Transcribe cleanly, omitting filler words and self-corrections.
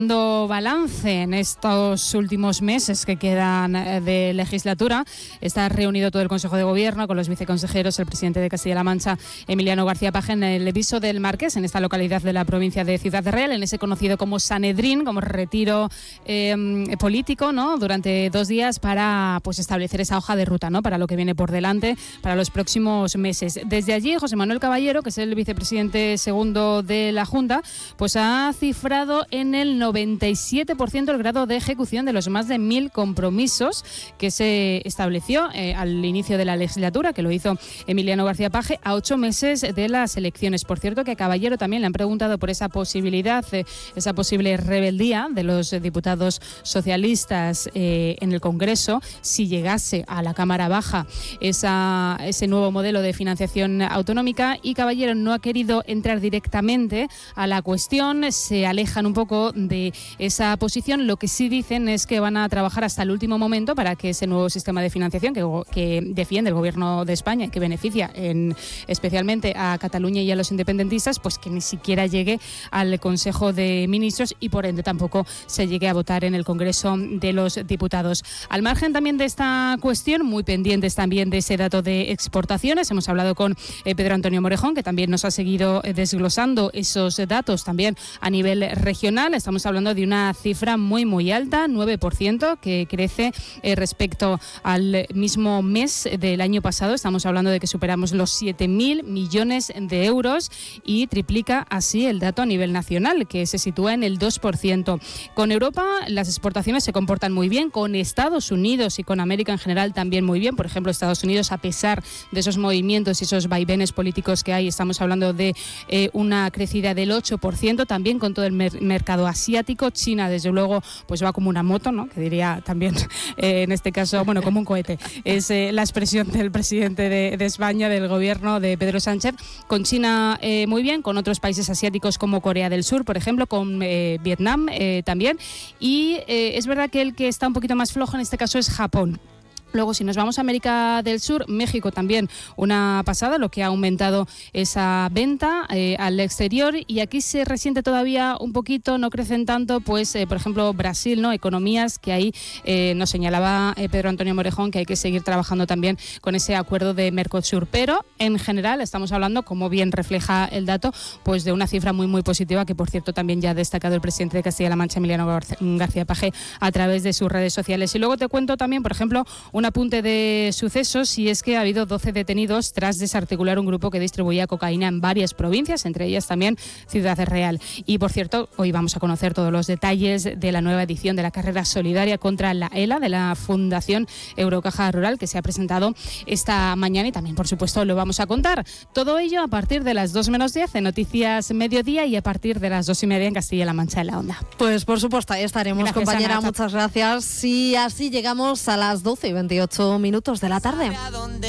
Dando balance en estos últimos meses que quedan de legislatura, está reunido todo el Consejo de Gobierno con los viceconsejeros, el presidente de Castilla-La Mancha, Emiliano García Paje, en el Viso del Marqués, en esta localidad de la provincia de Ciudad Real, en ese conocido como Sanedrín, como retiro político, ¿no?, durante 2 días para establecer esa hoja de ruta, ¿no?, para lo que viene por delante para los próximos meses. Desde allí, José Manuel Caballero, que es el vicepresidente segundo de la Junta, ha cifrado en el 97% el grado de ejecución de los más de 1.000 compromisos que se estableció al inicio de la legislatura, que lo hizo Emiliano García Paje a 8 meses de las elecciones. Por cierto, que a Caballero también le han preguntado por esa posibilidad, esa posible rebeldía de los diputados socialistas en el Congreso, si llegase a la Cámara Baja ese nuevo modelo de financiación autonómica, y Caballero no ha querido entrar directamente a la cuestión, se alejan un poco de esa posición. Lo que sí dicen es que van a trabajar hasta el último momento para que ese nuevo sistema de financiación que defiende el Gobierno de España y que beneficia especialmente a Cataluña y a los independentistas, que ni siquiera llegue al Consejo de Ministros y por ende tampoco se llegue a votar en el Congreso de los Diputados. Al margen también de esta cuestión, muy pendientes también de ese dato de exportaciones, hemos hablado con Pedro Antonio Morejón, que también nos ha seguido desglosando esos datos también a nivel regional. Estamos hablando de una cifra muy alta, 9%, que crece respecto al mismo mes del año pasado. Estamos hablando de que superamos los 7.000 millones de euros y triplica así el dato a nivel nacional, que se sitúa en el 2%. Con Europa las exportaciones se comportan muy bien, con Estados Unidos y con América en general también muy bien. Por ejemplo, Estados Unidos, a pesar de esos movimientos y esos vaivenes políticos que hay, estamos hablando de una crecida del 8%, también con todo el mercado asiático. China, desde luego, va como una moto, ¿no?, que diría también en este caso, como un cohete. Es la expresión del presidente de España, del gobierno de Pedro Sánchez. Con China muy bien, con otros países asiáticos como Corea del Sur, por ejemplo, con Vietnam también. Y es verdad que el que está un poquito más flojo en este caso es Japón. Luego, si nos vamos a América del Sur, México también una pasada, lo que ha aumentado esa venta al exterior, y aquí se resiente todavía un poquito, no crecen tanto, por ejemplo, Brasil, ¿no?, economías que ahí nos señalaba Pedro Antonio Morejón que hay que seguir trabajando también con ese acuerdo de Mercosur, pero en general estamos hablando, como bien refleja el dato, de una cifra muy positiva, que por cierto también ya ha destacado el presidente de Castilla-La Mancha, Emiliano García Paje, a través de sus redes sociales. Y luego te cuento también, por ejemplo, un apunte de sucesos, y es que ha habido 12 detenidos tras desarticular un grupo que distribuía cocaína en varias provincias, entre ellas también Ciudad Real. Y por cierto, hoy vamos a conocer todos los detalles de la nueva edición de la carrera solidaria contra la ELA de la Fundación Eurocaja Rural, que se ha presentado esta mañana, y también por supuesto lo vamos a contar. Todo ello a partir de las 2:10 en Noticias Mediodía, y a partir de las 2:30 en Castilla-La Mancha en la Onda. Pues por supuesto, ahí estaremos. Gracias, compañera, Ana. Muchas gracias. Y así llegamos a las 12:28 de la tarde.